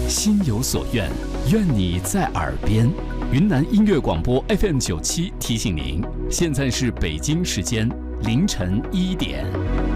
心有所愿，愿你在耳边。云南音乐广播 FM97提醒您，现在是北京时间凌晨1点。